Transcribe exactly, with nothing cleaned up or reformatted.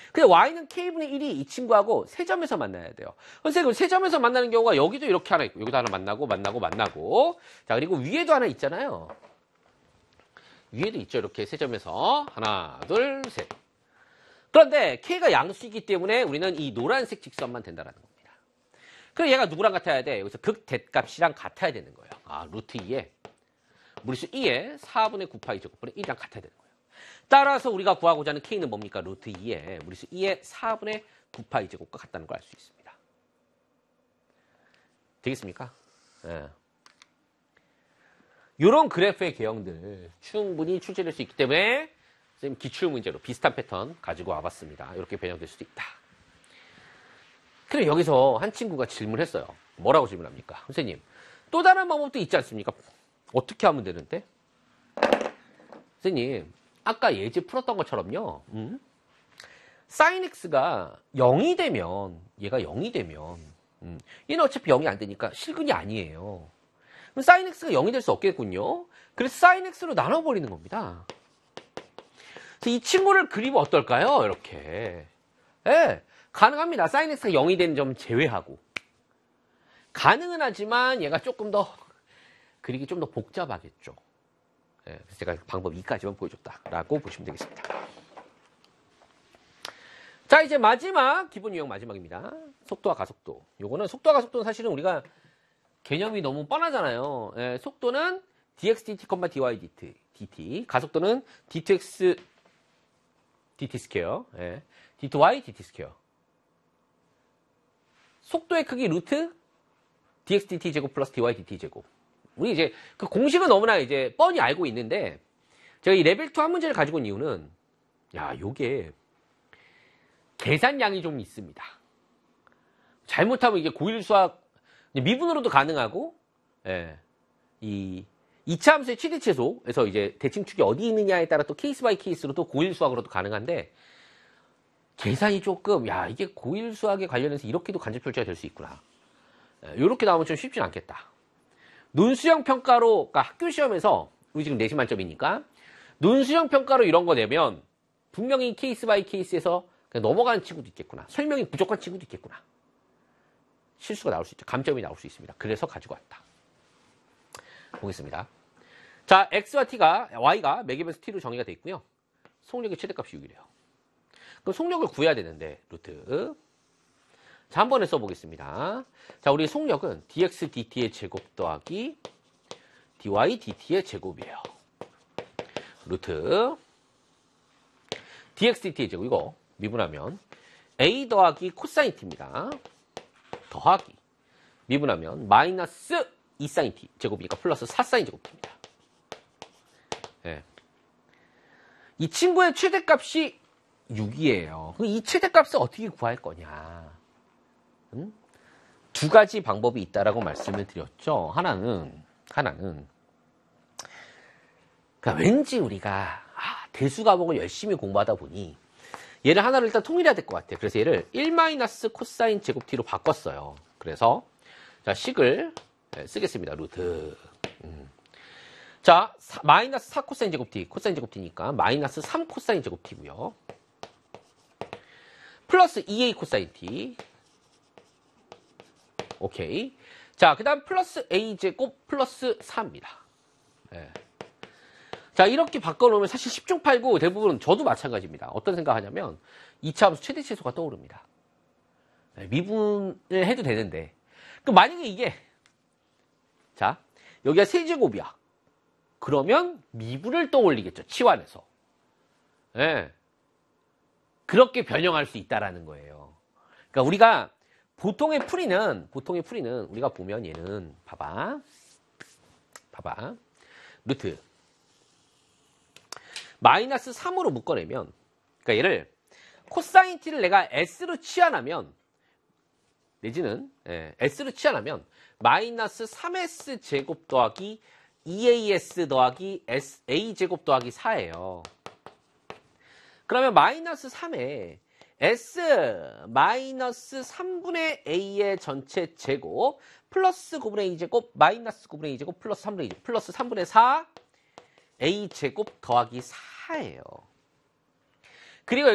근데 y는 k분의 일이 이 친구하고 세 점에서 만나야 돼요. 선생님, 세 점에서 만나는 경우가 여기도 이렇게 하나 있고, 여기도 하나 만나고, 만나고, 만나고. 자, 그리고 위에도 하나 있잖아요. 위에도 있죠. 이렇게 세 점에서. 하나, 둘, 셋. 그런데 k가 양수이기 때문에 우리는 이 노란색 직선만 된다는 겁니다. 그럼 얘가 누구랑 같아야 돼? 여기서 극 대값이랑 같아야 되는 거예요. 아, 루트 이에 무리수 이에 사분의 구 파이 제곱분의 일이랑 같아야 되는 거예요. 따라서 우리가 구하고자 하는 k는 뭡니까? 루트 이에 무리수 이에 사분의 구 파이 제곱과 같다는 걸 알 수 있습니다. 되겠습니까? 예. 이런 그래프의 개형들 충분히 출제될 수 있기 때문에 선생님 기출문제로 비슷한 패턴 가지고 와봤습니다. 이렇게 변형될 수도 있다. 그럼 여기서 한 친구가 질문했어요. 뭐라고 질문합니까? 선생님, 또 다른 방법도 있지 않습니까? 어떻게 하면 되는데? 선생님, 아까 예제 풀었던 것처럼요. 음? 사인 x가 영이 되면, 얘가 영이 되면 음, 얘는 어차피 영이 안 되니까 실근이 아니에요. 그럼 사인 x가 영이 될 수 없겠군요. 그래서 사인 x로 나눠버리는 겁니다. 그래서 이 친구를 그리면 어떨까요? 이렇게. 예, 가능합니다. 사인 x가 영이 되는 점 제외하고. 가능은 하지만 얘가 조금 더 그리기 좀 더 복잡하겠죠. 예, 그래서 제가 방법 이까지만 보여줬다라고 보시면 되겠습니다. 자, 이제 마지막 기본 유형 마지막입니다. 속도와 가속도. 요거는 속도와 가속도는 사실은 우리가 개념이 너무 뻔하잖아요. 예, 속도는 dx dt, dy dt, dt. 가속도는 d 투 x dt 스퀘어, 예, d 투 y dt 스퀘어. 속도의 크기 루트 dx dt 제곱 플러스 dy dt 제곱. 우리 이제 그 공식은 너무나 이제 뻔히 알고 있는데 제가 이 레벨 투 한 문제를 가지고 온 이유는 야, 요게 계산량이 좀 있습니다. 잘못하면 이게 고일 수학 미분으로도 가능하고, 예, 이 이 차 함수의 최대 최소에서 이제 대칭축이 어디 있느냐에 따라 또 케이스 바이 케이스로 또 고일 수학으로도 가능한데 계산이 조금 야, 이게 고일 수학에 관련해서 이렇게도 간접 출제가 될 수 있구나. 예, 이렇게 나오면 좀 쉽진 않겠다. 논수형 평가로, 그러니까 학교 시험에서 우리 지금 내신 만점이니까 논수형 평가로 이런 거 내면 분명히 케이스 바이 케이스에서 그냥 넘어가는 친구도 있겠구나. 설명이 부족한 친구도 있겠구나. 실수가 나올 수 있죠. 감점이 나올 수 있습니다. 그래서 가지고 왔다. 보겠습니다. 자, x와 t가, y가 매개변수 t로 정의가 되어 있고요. 속력의 최대값이 육이래요. 그럼 속력을 구해야 되는데 루트. 자, 한 번에 써보겠습니다. 자, 우리 속력은 dx dt의 제곱 더하기 dy dt의 제곱이에요. 루트 dx dt의 제곱, 이거 미분하면 a 더하기 코사인 t입니다. 더하기 미분하면 마이너스 이 사인 t 제곱이니까 플러스 사 사인 제곱입니다. 네. 이 친구의 최대값이 육이에요. 이 최대값을 어떻게 구할 거냐? 음? 두 가지 방법이 있다라고 말씀을 드렸죠. 하나는 하나는 그러니까 왠지 우리가 아, 대수 과목을 열심히 공부하다 보니 얘를 하나를 일단 통일해야 될 것 같아요. 그래서 얘를 일 마이너스 코사인 제곱 t로 바꿨어요. 그래서 자, 식을 쓰겠습니다. 루트. 음. 자, 사, 마이너스 사 코사인 제곱 t, 코사인 제곱 t니까 마이너스 삼 코사인 제곱 t고요. 플러스 이 에이 코사인 t. 오케이. 자, 그 다음 플러스 a 제곱 플러스 사입니다. 네. 자, 이렇게 바꿔놓으면 사실 십중팔구 대부분 저도 마찬가지입니다. 어떤 생각하냐면 이 차 함수 최대 최소가 떠오릅니다. 네, 미분을 해도 되는데 그럼 만약에 이게 자, 여기가 세제곱이야. 그러면 미분을 떠올리겠죠. 치환해서. 네. 그렇게 변형할 수 있다라는 거예요. 그러니까 우리가 보통의 풀이는 보통의 풀이는 우리가 보면 얘는 봐봐. 봐봐. 루트 마이너스 삼으로 묶어내면, 그러니까 얘를 코사인 t를 내가 s로 치환하면, 내지는 예, s로 치환하면 마이너스 삼 에스 제곱 더하기 이 에이에스 더하기 S, a 제곱 더하기 사예요. 그러면 마이너스 삼에 s 마이너스 삼분의 a의 전체 제곱 플러스 구분의 이 제곱 마이너스 구분의 이 제곱 플러스 삼분의 이 제곱 플러스 삼분의 사 a 제곱 더하기 사예요. 그리고